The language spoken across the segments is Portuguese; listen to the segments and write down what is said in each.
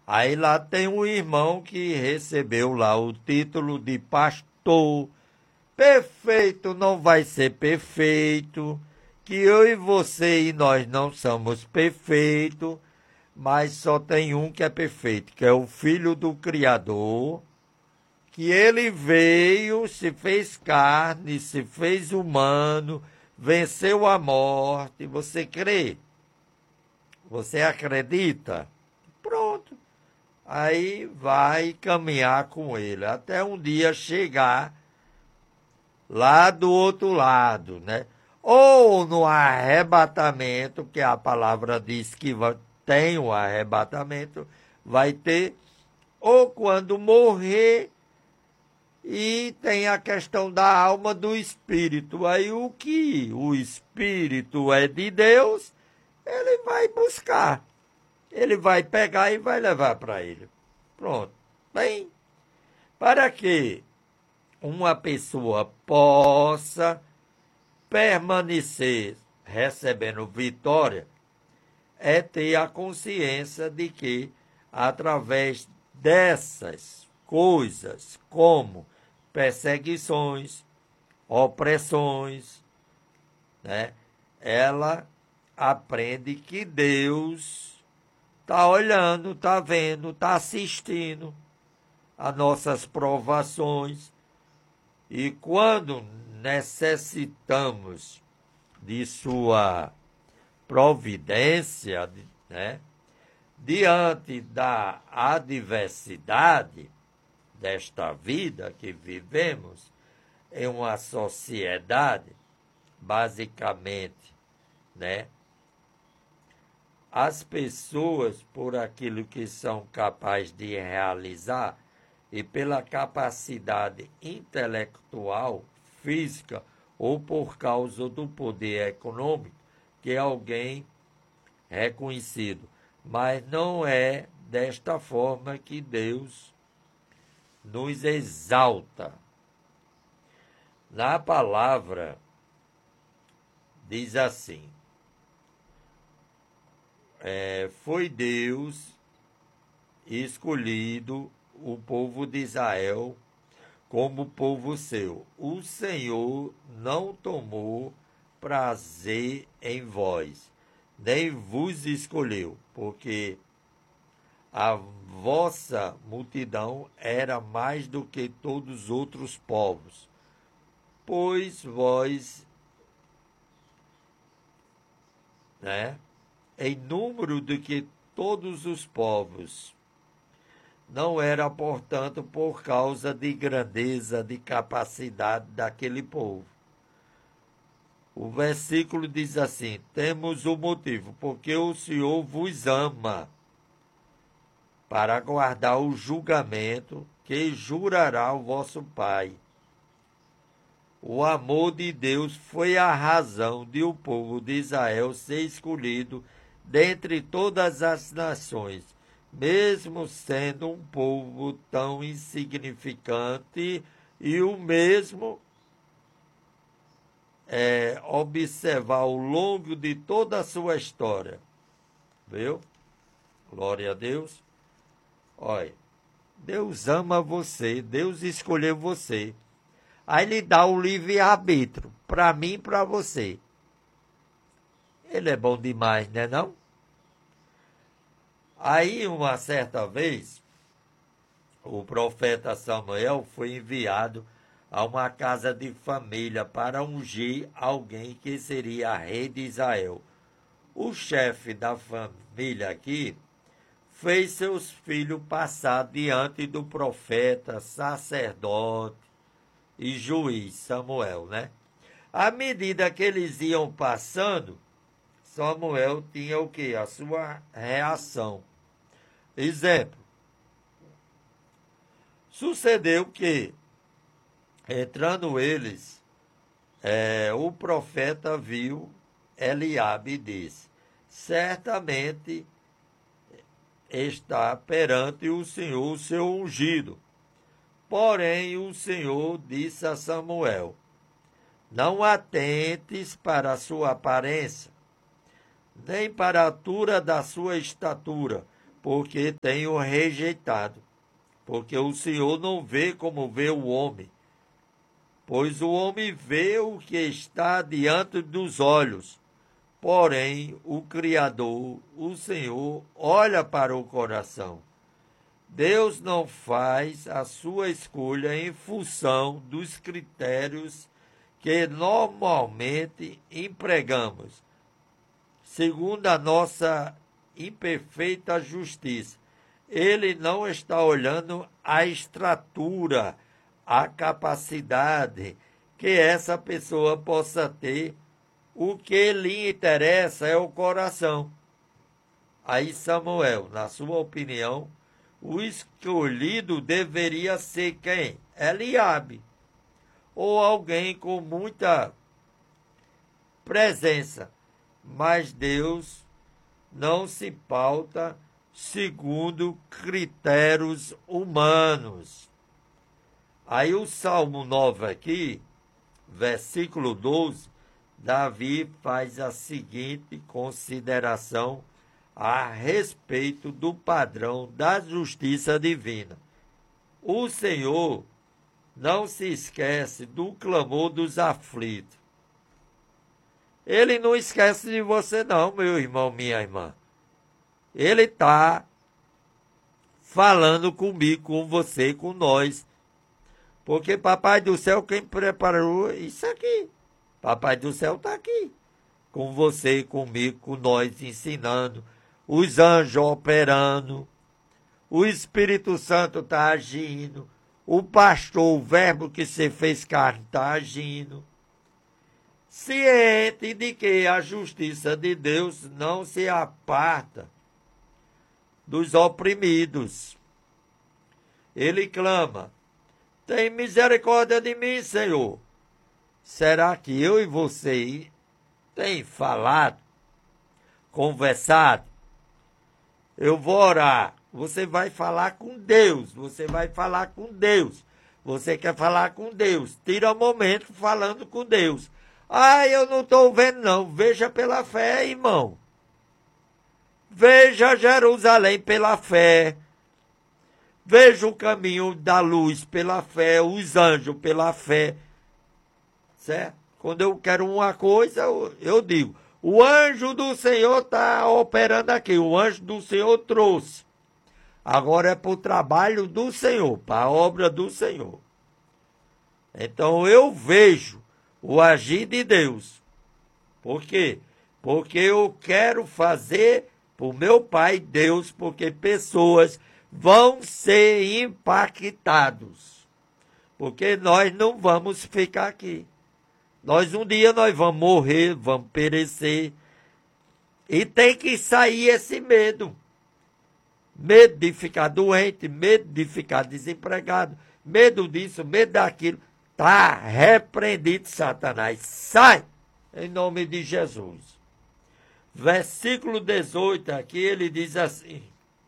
Aí lá tem um irmão que recebeu lá o título de pastor. Perfeito não vai ser perfeito, que eu e você e nós não somos perfeitos, mas só tem um que é perfeito, que é o Filho do Criador, que ele veio, se fez carne, se fez humano, venceu a morte. Você crê? Você acredita? Pronto. Aí vai caminhar com ele, até um dia chegar lá do outro lado, né? Ou no arrebatamento, que a palavra diz que tem o arrebatamento, vai ter, ou quando morrer, e tem a questão da alma do espírito. Aí o que o espírito é de Deus, ele vai buscar. Ele vai pegar e vai levar para ele. Pronto. Bem, para que uma pessoa possa permanecer recebendo vitória, é ter a consciência de que, através dessas coisas, como perseguições, opressões, né, ela aprende que Deus está olhando, está vendo, está assistindo às nossas provações. E quando necessitamos de sua providência, né, diante da adversidade desta vida que vivemos, em uma sociedade, basicamente, né, as pessoas, por aquilo que são capazes de realizar e pela capacidade intelectual, física ou por causa do poder econômico, que é alguém reconhecido. Mas não é desta forma que Deus nos exalta. Na palavra, diz assim, foi Deus escolhido o povo de Israel como povo seu. O Senhor não tomou prazer em vós, nem vos escolheu, porque a vossa multidão era mais do que todos os outros povos, pois vós, né, em número do que todos os povos. Não era, portanto, por causa de grandeza, de capacidade daquele povo. O versículo diz assim: temos o motivo, porque o Senhor vos ama, para guardar o julgamento que jurará o vosso Pai. O amor de Deus foi a razão de o povo de Israel ser escolhido dentre todas as nações, mesmo sendo um povo tão insignificante, e o mesmo observar ao longo de toda a sua história. Viu? Glória a Deus. Olha, Deus ama você, Deus escolheu você. Aí ele dá o livre-arbítrio, para mim e para você. Ele é bom demais, né não? Aí, uma certa vez, o profeta Samuel foi enviado a uma casa de família para ungir alguém que seria rei de Israel. O chefe da família aqui fez seus filhos passar diante do profeta, sacerdote e juiz Samuel, né? À medida que eles iam passando, Samuel tinha o quê? A sua reação. Exemplo. Sucedeu que, entrando eles, o profeta viu Eliabe e disse: certamente está perante o Senhor o seu ungido. Porém, o Senhor disse a Samuel: não atentes para a sua aparência, nem para a altura da sua estatura, porque tenho rejeitado. Porque o Senhor não vê como vê o homem, pois o homem vê o que está diante dos olhos. Porém, o Criador, o Senhor, olha para o coração. Deus não faz a sua escolha em função dos critérios que normalmente empregamos, segundo a nossa imperfeita justiça. Ele não está olhando a estrutura, a capacidade que essa pessoa possa ter. O que lhe interessa é o coração. Aí Samuel, na sua opinião, o escolhido deveria ser quem? Eliabe, ou alguém com muita presença. Mas Deus não se pauta segundo critérios humanos. Aí o Salmo 9 aqui, versículo 12, Davi faz a seguinte consideração a respeito do padrão da justiça divina. O Senhor não se esquece do clamor dos aflitos. Ele não esquece de você não, meu irmão, minha irmã. Ele está falando comigo, com você, com nós. Porque Papai do Céu, quem preparou isso aqui? Papai do Céu está aqui. Com você, comigo, com nós, ensinando. Os anjos operando. O Espírito Santo está agindo. O pastor, o verbo que se fez carne, está agindo. Ciente de que a justiça de Deus não se aparta dos oprimidos. Ele clama: tem misericórdia de mim, Senhor. Será que eu e você tem falado, conversado? Eu vou orar. Você vai falar com Deus. Você vai falar com Deus. Você quer falar com Deus. Tira um momento falando com Deus. Ah, eu não estou vendo não. Veja pela fé, irmão. Veja Jerusalém pela fé. Veja o caminho da luz pela fé. Os anjos pela fé. Certo? Quando eu quero uma coisa, eu digo: o anjo do Senhor está operando aqui. O anjo do Senhor trouxe. Agora é para o trabalho do Senhor, para a obra do Senhor. Então eu vejo o agir de Deus. Por quê? Porque eu quero fazer para o meu Pai Deus, porque pessoas vão ser impactados. Porque nós não vamos ficar aqui. Um dia nós vamos morrer, vamos perecer. E tem que sair esse medo. Medo de ficar doente, medo de ficar desempregado, medo disso, medo daquilo. Está repreendido, Satanás. Sai, em nome de Jesus. Versículo 18 aqui, ele diz assim: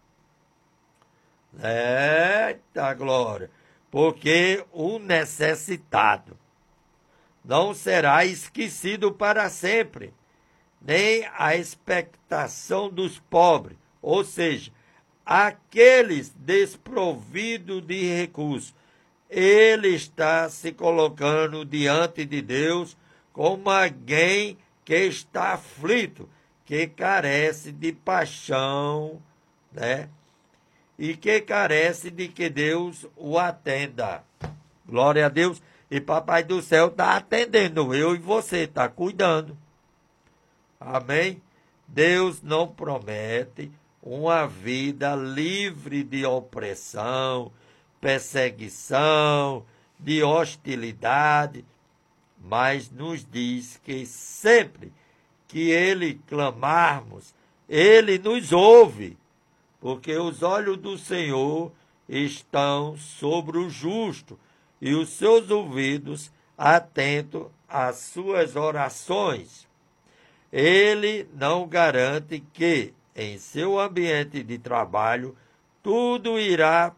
eita glória! Porque o necessitado não será esquecido para sempre, nem a expectação dos pobres, ou seja, aqueles desprovidos de recursos. Ele está se colocando diante de Deus como alguém que está aflito, que carece de paixão, né? E que carece de que Deus o atenda. Glória a Deus. E Papai do Céu está atendendo, eu e você, está cuidando. Amém? Deus não promete uma vida livre de opressão, perseguição, de hostilidade, mas nos diz que sempre que Ele clamarmos, Ele nos ouve, porque os olhos do Senhor estão sobre o justo e os seus ouvidos atentos às suas orações. Ele não garante que, em seu ambiente de trabalho, tudo irá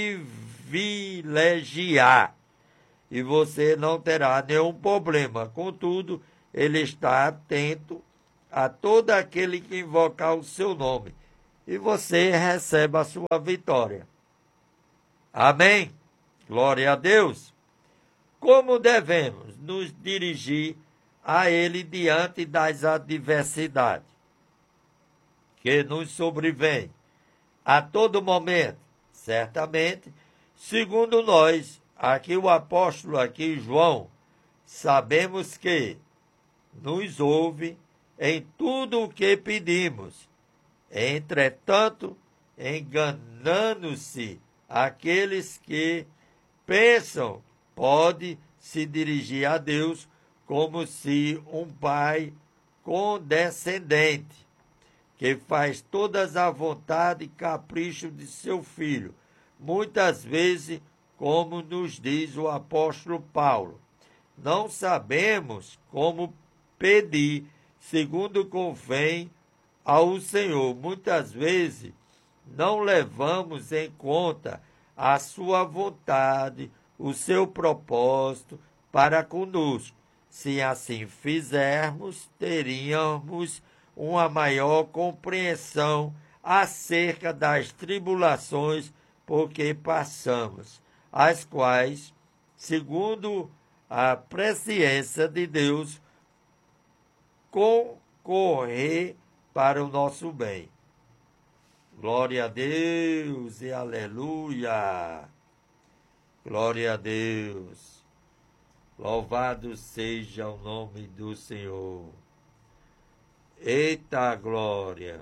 privilegiar e você não terá nenhum problema. Contudo, ele está atento a todo aquele que invocar o seu nome. e você receba a sua vitória. Amém? Glória a Deus. Como devemos nos dirigir a Ele diante das adversidades que nos sobrevêm a todo momento? Certamente, segundo nós, aqui o apóstolo, aqui João, sabemos que nos ouve em tudo o que pedimos. Entretanto, enganando-se aqueles que pensam pode se dirigir a Deus como se um pai condescendente, que faz todas a vontade e capricho de seu filho, muitas vezes, como nos diz o apóstolo Paulo, não sabemos como pedir segundo convém ao Senhor. Muitas vezes não levamos em conta a sua vontade, o seu propósito para conosco. Se assim fizermos, teríamos uma maior compreensão acerca das tribulações por que passamos, as quais, segundo a presciência de Deus, concorrer para o nosso bem. Glória a Deus e aleluia. Glória a Deus. Louvado seja o nome do Senhor. Eita glória.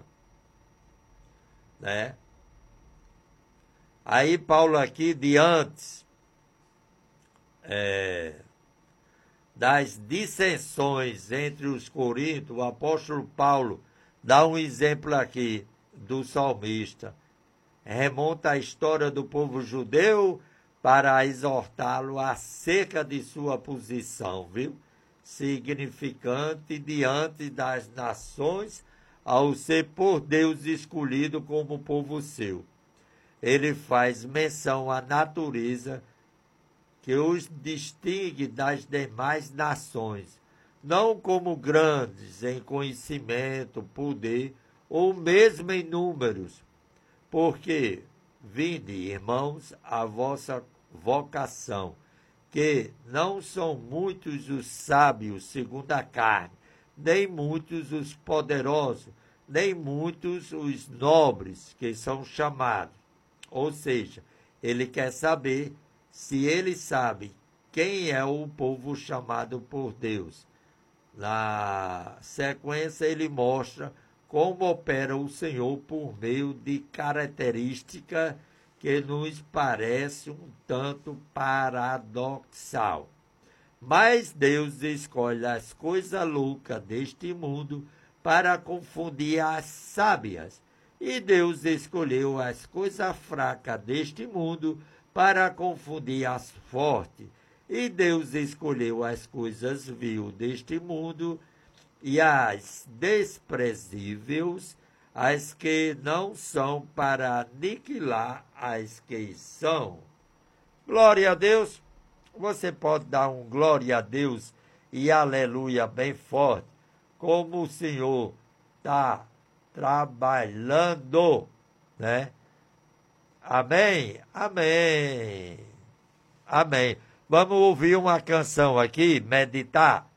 Né? Aí Paulo aqui, diante das dissensões entre os coríntios, o apóstolo Paulo dá um exemplo aqui do salmista. Remonta a história do povo judeu para exortá-lo acerca de sua posição, viu? Significante diante das nações, ao ser por Deus escolhido como povo seu. Ele faz menção à natureza que os distingue das demais nações, não como grandes em conhecimento, poder, ou mesmo em números, porque, vinde, irmãos, a vossa vocação, que não são muitos os sábios segundo a carne, nem muitos os poderosos, nem muitos os nobres que são chamados. Ou seja, ele quer saber se ele sabe quem é o povo chamado por Deus. Na sequência, ele mostra como opera o Senhor por meio de características que nos parece um tanto paradoxal. Mas Deus escolhe as coisas loucas deste mundo para confundir as sábias. E Deus escolheu as coisas fracas deste mundo para confundir as fortes. E Deus escolheu as coisas vil deste mundo e as desprezíveis, as que não são, para aniquilar as que são. Glória a Deus. Você pode dar um glória a Deus e aleluia bem forte, como o Senhor está trabalhando, né? Amém? Amém. Amém. Vamos ouvir uma canção aqui, meditar.